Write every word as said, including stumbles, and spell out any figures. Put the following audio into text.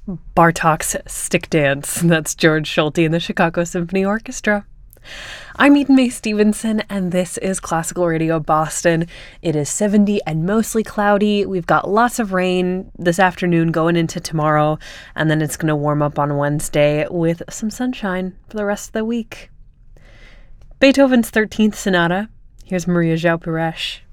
Bartok's Stick Dance. That's George Schulte and the Chicago Symphony Orchestra. I'm Eden Mae Stevenson, and this is Classical Radio Boston. It is seventy and mostly cloudy. We've got lots of rain this afternoon going into tomorrow, and then it's going to warm up on Wednesday with some sunshine for the rest of the week. Beethoven's thirteenth Sonata. Here's Maria João Pires.